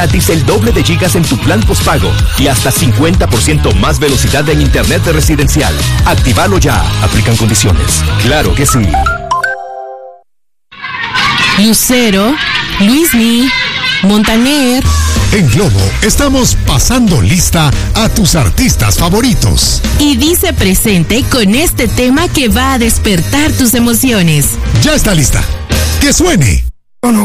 Gratis el doble de gigas en tu plan postpago y hasta 50% más velocidad en internet residencial. Actívalo ya. Aplican condiciones. Claro que sí. Lucero, Luismi, Montaner. En Globo estamos pasando lista a tus artistas favoritos. Y dice presente con este tema que va a despertar tus emociones. Ya está lista. ¡Que suene!